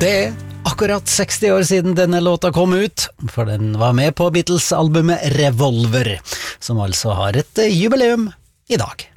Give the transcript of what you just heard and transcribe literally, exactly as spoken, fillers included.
Det er akkurat seksti år siden denne låta kom ut, for den var med på Beatles-albumet Revolver, som altså har et jubileum i dag.